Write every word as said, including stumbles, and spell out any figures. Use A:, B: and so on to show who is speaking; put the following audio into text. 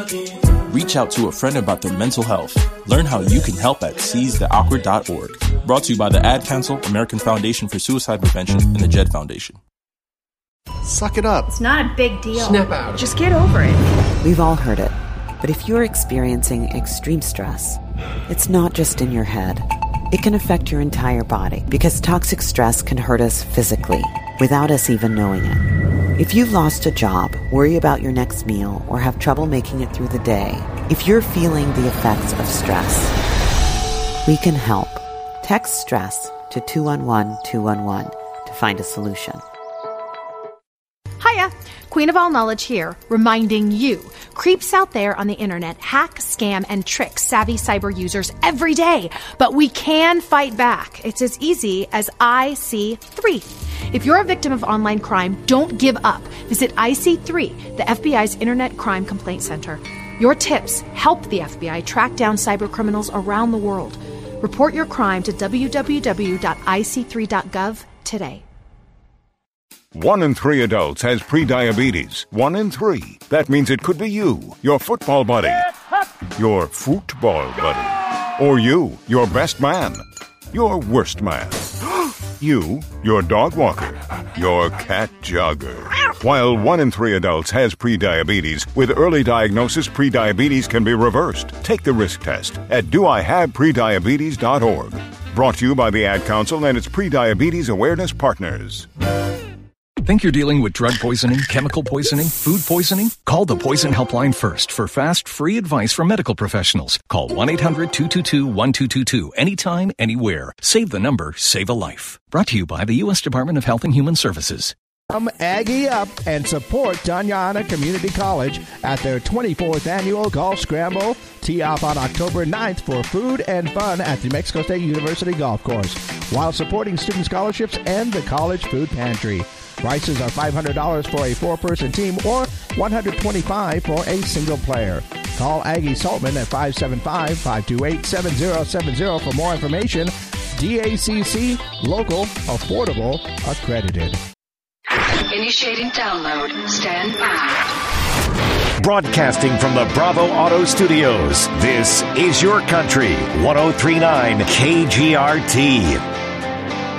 A: Reach out to a friend about their mental health. Learn how you can help at seize the awkward dot org. Brought to you by the Ad Council, American Foundation for Suicide Prevention, and the Jed Foundation.
B: Suck it up.
C: It's not a big deal.
D: Snap out.
C: Just get over it.
E: We've all heard it. But if you're experiencing extreme stress, it's not just in your head. It can affect your entire body because toxic stress can hurt us physically without us even knowing it. If you've lost a job, worry about your next meal, or have trouble making it through the day, if you're feeling the effects of stress, we can help. Text STRESS to two one one two one one to find a solution.
F: Hiya, Queen of All Knowledge here, reminding you, creeps out there on the internet hack, scam, and trick savvy cyber users every day. But we can fight back. It's as easy as I C three. If you're a victim of online crime, don't give up. Visit I C three, the F B I's Internet Crime Complaint Center. Your tips help the F B I track down cyber criminals around the world. Report your crime to w w w dot i c three dot gov today.
G: One in three adults has prediabetes. One in three. That means it could be you, your football buddy, your football buddy, or you, your best man, your worst man, you, your dog walker, your cat jogger. While one in three adults has prediabetes, with early diagnosis, prediabetes can be reversed. Take the risk test at do I have prediabetes dot org. Brought to you by the Ad Council and its Prediabetes Awareness Partners.
H: Think you're dealing with drug poisoning, chemical poisoning, food poisoning? Call the Poison Helpline first for fast, free advice from medical professionals. Call one eight hundred two two two one two two two anytime, anywhere. Save the number, save a life. Brought to you by the U S Department of Health and Human Services.
I: Come Aggie up and support Tanyana Community College at their twenty-fourth annual Golf Scramble. Tee off on October ninth for food and fun at the New Mexico State University Golf Course, while supporting student scholarships and the College Food Pantry. Prices are five hundred dollars for a four-person team or one hundred twenty-five dollars for a single player. Call Aggie Saltman at five seven five, five two eight, seven zero seven zero for more information. D A C C, local, affordable, accredited.
J: Initiating download. Stand by.
K: Broadcasting from the Bravo Auto Studios, this is Your Country, one oh three point nine K G R T.